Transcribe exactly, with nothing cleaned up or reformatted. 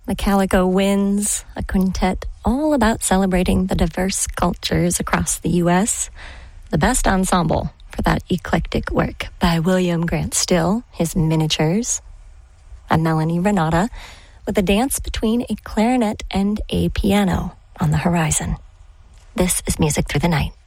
The Calico Winds, a quintet all about celebrating the diverse cultures across the U S. The best ensemble for that eclectic work by William Grant Still, his Miniatures, and Melanie Renata with a dance between a clarinet and a piano on the horizon. This is Music Through the Night.